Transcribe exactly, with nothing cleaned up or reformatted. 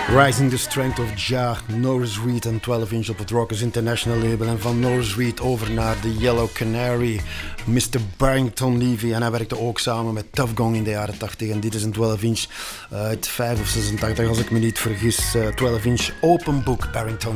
Rising the Strength of Jah, Norris Reed en twaalf inch op het Rockers International label. En van Norris Reed over naar The Yellow Canary, mister Barrington Levy. En hij werkte ook samen met Tuff Gong in de jaren tachtig. En dit is een twaalf inch uit vijf of zesentachtig, als ik me niet vergis. Uh, twaalf inch Open Book, Barrington